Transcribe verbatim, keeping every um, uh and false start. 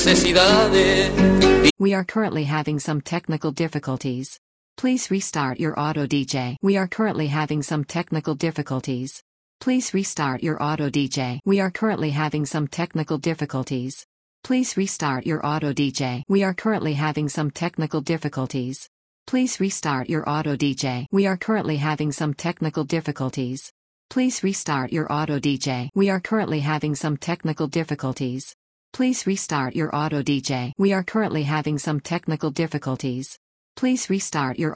necesidades. We are currently having some technical difficulties. Please restart your auto D J. We are currently having some technical difficulties. Please restart your auto D J. We are currently having some technical difficulties. Please restart your auto D J. We are currently having some technical difficulties. Please restart your auto D J. We are currently having some technical difficulties. Please restart your auto D J. We are currently having some technical difficulties. Please restart your auto D J. We are currently having some technical difficulties. Please restart your